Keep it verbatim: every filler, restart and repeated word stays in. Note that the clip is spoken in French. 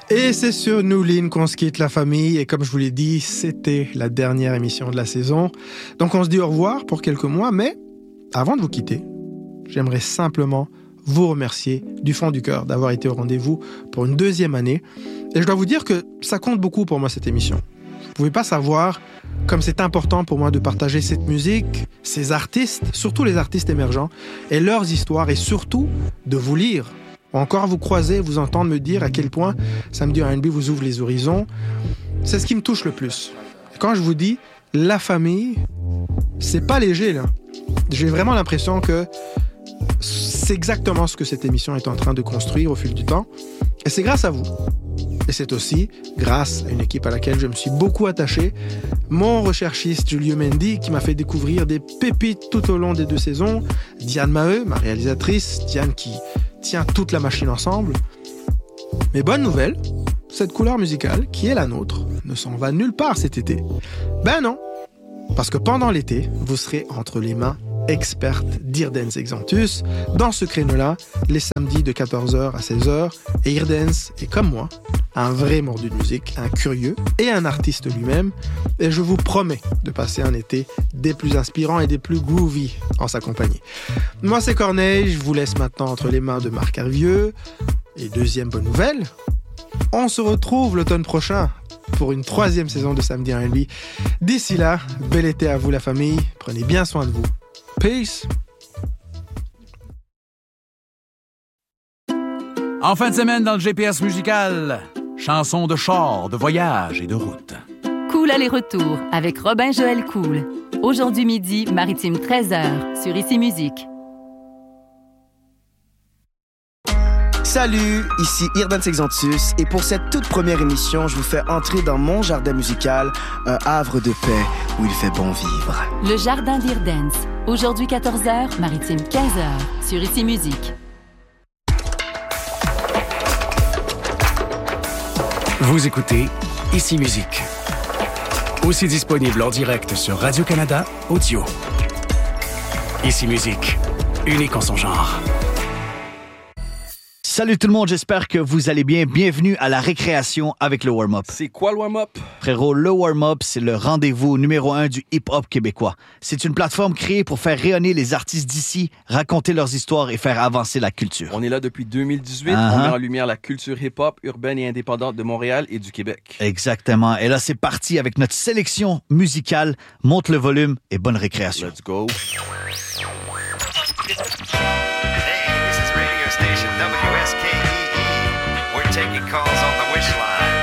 Et c'est sur New Lynn qu'on se quitte, la famille. Et comme je vous l'ai dit, c'était la dernière émission de la saison. Donc on se dit au revoir pour quelques mois. Mais avant de vous quitter, j'aimerais simplement vous remercier du fond du cœur d'avoir été au rendez-vous pour une deuxième année. Et je dois vous dire que ça compte beaucoup pour moi, cette émission. Vous ne pouvez pas savoir comme c'est important pour moi de partager cette musique, ces artistes, surtout les artistes émergents, et leurs histoires, et surtout de vous lire, ou encore vous croiser, vous entendre me dire à quel point Samedi R and B vous ouvre les horizons. C'est ce qui me touche le plus. Et quand je vous dis la famille, c'est pas léger, là. J'ai vraiment l'impression que c'est exactement ce que cette émission est en train de construire au fil du temps. Et c'est grâce à vous. Et c'est aussi grâce à une équipe à laquelle je me suis beaucoup attaché, mon recherchiste Julio Mendy, qui m'a fait découvrir des pépites tout au long des deux saisons, Diane Maheu, ma réalisatrice, Diane qui tient toute la machine ensemble. Mais bonne nouvelle, cette couleur musicale, qui est la nôtre, ne s'en va nulle part cet été. Ben non, parce que pendant l'été, vous serez entre les mains experte d'Eardance Exanthus, dans ce créneau-là, les samedis de quatorze heures à seize heures, et Eardance est comme moi, un vrai mordu de musique, un curieux et un artiste lui-même, et je vous promets de passer un été des plus inspirants et des plus groovy en sa compagnie. Moi c'est Corneille, je vous laisse maintenant entre les mains de Marc Hervieux, et deuxième bonne nouvelle, on se retrouve l'automne prochain pour une troisième saison de Samedi R and B. D'ici là, bel été à vous la famille, prenez bien soin de vous. Peace! En fin de semaine dans le G P S musical, chansons de char, de voyage et de route. Cool aller-retour avec Robin Joël Cool. Aujourd'hui midi, Maritime treize heures sur Ici Musique. Salut, ici Eardance Exanthus et pour cette toute première émission, je vous fais entrer dans mon jardin musical, un havre de paix où il fait bon vivre. Le Jardin d'Eardance. Aujourd'hui quatorze heures, Maritime quinze heures sur Ici Musique. Vous écoutez Ici Musique. Aussi disponible en direct sur Radio-Canada Audio. Ici Musique, unique en son genre. Salut tout le monde, j'espère que vous allez bien. Bienvenue à la récréation avec le warm-up. C'est quoi le warm-up? Frérot, le warm-up, c'est le rendez-vous numéro un du hip-hop québécois. C'est une plateforme créée pour faire rayonner les artistes d'ici, raconter leurs histoires et faire avancer la culture. On est là depuis deux mille dix-huit. Uh-huh. On met en lumière la culture hip-hop urbaine et indépendante de Montréal et du Québec. Exactement. Et là, c'est parti avec notre sélection musicale. Monte le volume et bonne récréation. Let's go. Hey, this is radio station W S K E E. We're taking calls on the wish line.